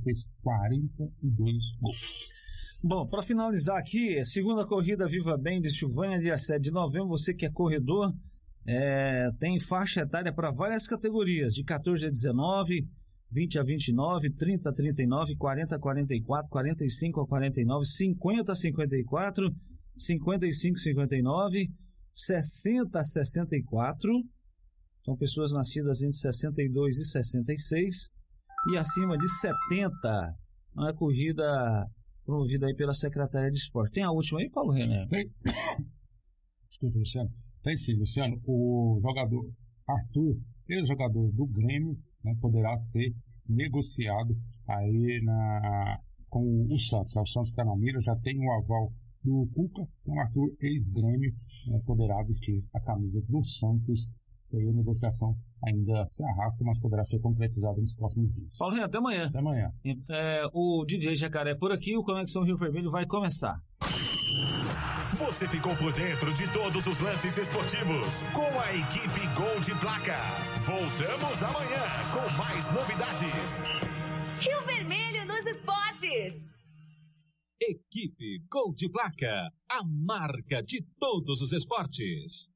fez 42 gols. Bom, para finalizar aqui, segunda corrida Viva Bem de Silvânia, dia 7 de novembro. Você que é corredor, tem faixa etária para várias categorias, de 14 a 19, 20 a 29, 30 a 39, 40 a 44, 45 a 49, 50 a 54, 55 a 59, 60 a 64, são pessoas nascidas entre 62 e 66, e acima de 70, uma corrida promovida aí pela Secretaria de Esporte. Tem a última aí, Paulo René? Tem. Desculpa, Luciano. Tem sim, Luciano. O jogador Arthur, ex-jogador do Grêmio, né, poderá ser negociado aí com o Santos. O Santos está na mira, já tem o aval do Cuca, então o Arthur, ex-Grêmio, poderá vestir a camisa do Santos. Isso aí, a negociação ainda se arrasta, mas poderá ser concretizada nos próximos dias. Paulo René, até amanhã. Até amanhã. O DJ Jacaré por aqui, o Conexão Rio Vermelho vai começar. Você ficou por dentro de todos os lances esportivos com a equipe Gol de Placa. Voltamos amanhã com mais novidades. Rio Vermelho nos esportes. Equipe Gol de Placa, a marca de todos os esportes.